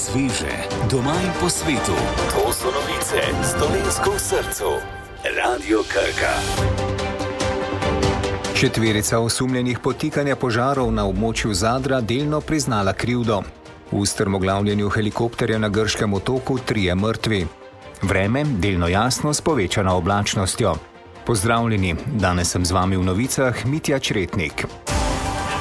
Sveže, doma in po svetu. To so novice s Dolenjsko v srcu. Radio Krka. Četverica osumljenih podtikanja požarov na območju Zadra delno priznala krivdo. V strmoglavljenju helikopterja na grškem otoku 3 mrtvi. Vreme delno jasno s povečano oblačnostjo. Pozdravljeni, danes sem z vami v novicah Mitja Čretnik.